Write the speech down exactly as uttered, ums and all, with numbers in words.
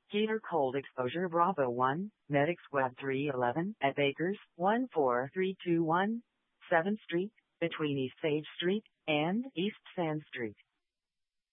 Heater cold exposure Bravo one, Medic Squad three eleven at Baker's one four three two one, seventh Street, between East Sage Street and East Sand Street.